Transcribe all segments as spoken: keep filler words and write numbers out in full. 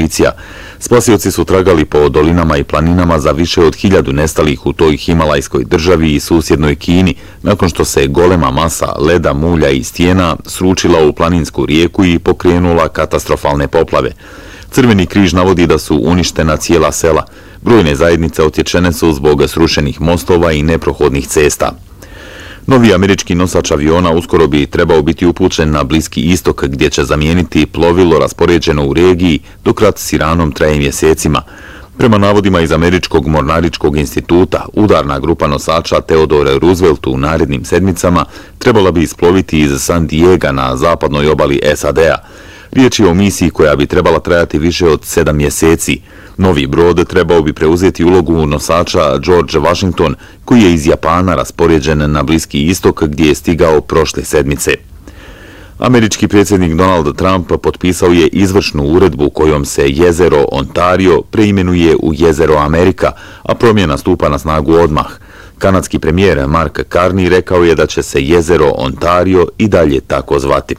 ekspedicija. Spasioci su tragali po dolinama i planinama za više od hiljadu nestalih u toj himalajskoj državi i susjednoj Kini, nakon što se golema masa leda, mulja i stijena sručila u planinsku rijeku i pokrenula katastrofalne poplave. Crveni križ navodi da su uništena cijela sela. Brojne zajednice otječene su zbog srušenih mostova i neprohodnih cesta. Novi američki nosač aviona uskoro bi trebao biti upućen na Bliski istok, gdje će zamijeniti plovilo raspoređeno u regiji, dok rat s Iranom traje mjesecima. Prema navodima iz Američkog mornaričkog instituta, udarna grupa nosača Theodore Roosevelt u narednim sedmicama trebala bi isploviti iz San Diega na zapadnoj obali S A D-a. Riječ je o misiji koja bi trebala trajati više od sedam mjeseci. Novi brod trebao bi preuzeti ulogu nosača George Washington, koji je iz Japana raspoređen na Bliski istok, gdje je stigao prošle sedmice. Američki predsjednik Donald Trump potpisao je izvršnu uredbu kojom se jezero Ontario preimenuje u jezero Amerika, a promjena stupa na snagu odmah. Kanadski premijer Mark Carney rekao je da će se jezero Ontario i dalje tako zvati.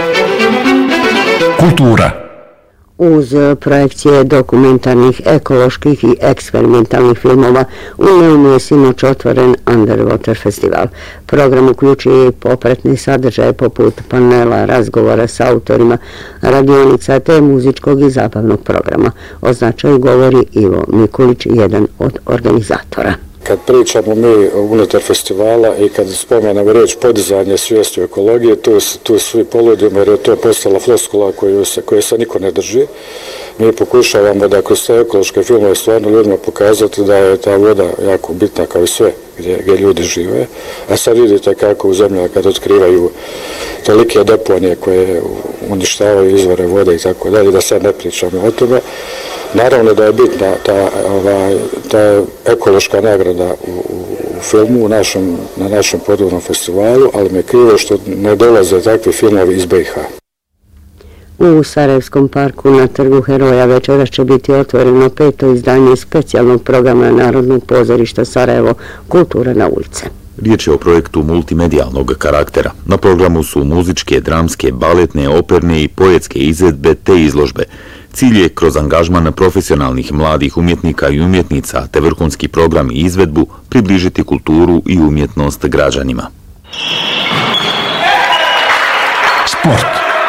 Kultura. Uz projekcije dokumentarnih, ekoloških i eksperimentalnih filmova u Neunu je sinoć otvoren Underwater festival. Program uključuje popratne sadržaje poput panela, razgovora s autorima, radionica te muzičkog i zabavnog programa. O značaju govori Ivo Mikulić, jedan od organizatora. Kad pričamo mi unutar festivala i kad spomenemo riječ podizanje svijesti o ekologiji, tu, tu svi poludimo jer je to postala floskula koju se, koje se niko ne drži. Mi pokušavamo da kroz te ekološke filmove stvarno ljudima pokazati da je ta voda jako bitna kao i sve gdje, gdje ljudi žive. A sad vidite kako u zemljama kad otkrivaju tolike deponije koje uništavaju izvore vode i tako dalje, da sad ne pričamo o tome. Naravno da je bitna ta, ovaj, ta ekološka nagrada u, u filmu u našem, na našem podvodnom festivalu, ali me krivo što ne dolaze takvi filmovi iz B i H. U Sarajevskom parku na Trgu Heroja večeras će biti otvoreno peto izdanje specijalnog programa Narodnog pozorišta Sarajevo Kultura na ulice. Riječ je o projektu multimedijalnog karaktera. Na programu su muzičke, dramske, baletne, operne i poetske izvedbe te izložbe. Cilj je kroz angažman profesionalnih mladih umjetnika i umjetnica te vrhunski program i izvedbu približiti kulturu i umjetnost građanima. Sport.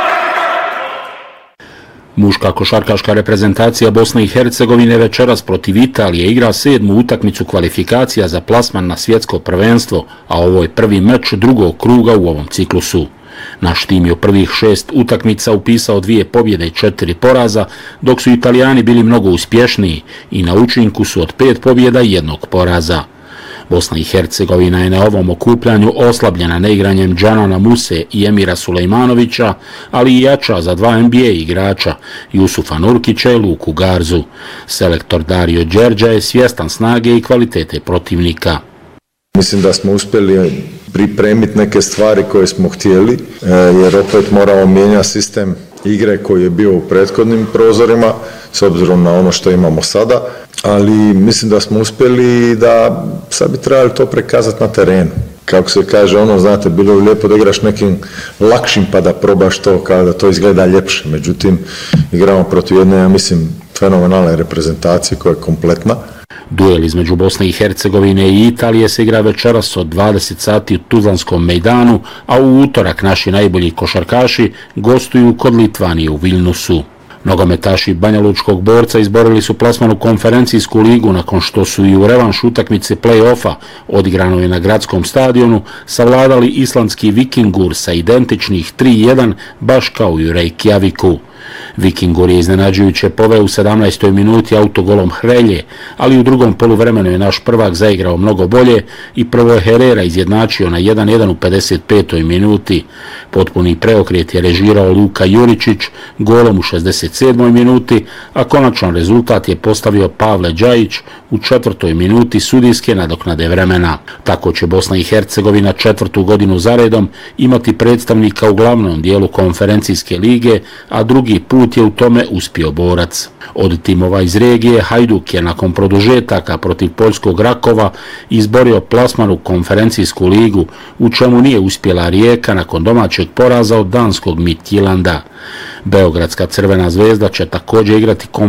Muška košarkaška reprezentacija Bosne i Hercegovine večeras protiv Italije igra sedmu utakmicu kvalifikacija za plasman na svjetsko prvenstvo, a ovo je prvi meč drugog kruga u ovom ciklusu. Naš tim je u prvih šest utakmica upisao dvije pobjede i četiri poraza, dok su Italijani bili mnogo uspješniji i na učinku su od pet pobjeda i jednog poraza. Bosna i Hercegovina je na ovom okupljanju oslabljena neigranjem Džanana Muse i Emira Sulejmanovića, ali i jača za dva N B A igrača, Jusufa Nurkića i Luku Garzu. Selektor Dario Đerđa je svjestan snage i kvalitete protivnika. Mislim da smo uspjeli pripremiti neke stvari koje smo htjeli, jer opet moramo mijenjati sistem igre koji je bio u prethodnim prozorima, s obzirom na ono što imamo sada, ali mislim da smo uspjeli da sad bi trebali to prikazati na terenu. Kako se kaže, ono, znate, bilo je lijepo da igraš nekim lakšim pa da probaš to, kao da to izgleda ljepše. Međutim, igramo protiv jedne, ja mislim, fenomenalne reprezentacije koja je kompletna. Duel između Bosne i Hercegovine i Italije se igra večeras od dvadeset sati u Tuzlanskom mejdanu, a u utorak naši najbolji košarkaši gostuju kod Litvanije u Vilnusu. Nogometaši Banjalučkog Borca izborili su plasman u konferencijsku ligu nakon što su i u revanš utakmice play-offa, odigranoj na gradskom stadionu, savladali islandski Vikingur sa identičnih tri jedan, baš kao i u Reykjaviku. Vikingur je iznenađujuće poveo u sedamnaestoj minuti autogolom Hrelje, ali u drugom poluvremenu je naš prvak zaigrao mnogo bolje i prvo je Herrera izjednačio na jedan jedan u pedeset petoj minuti. Potpuni preokret je režirao Luka Juričić golom u šezdeset sedmoj minuti, a konačan rezultat je postavio Pavle Đajić u četvrtoj minuti sudijske nadoknade vremena. Tako će Bosna i Hercegovina četvrtu godinu zaredom imati predstavnika u glavnom dijelu konferencijske lige, a drugi put je u tome uspio Borac. Od timova iz regije Hajduk je nakon produžetaka protiv poljskog Rakova izborio plasman u konferencijsku ligu, u čemu nije uspjela Rijeka nakon domaćeg poraza od danskog Midtjylanda. Beogradska Crvena zvezda će također igrati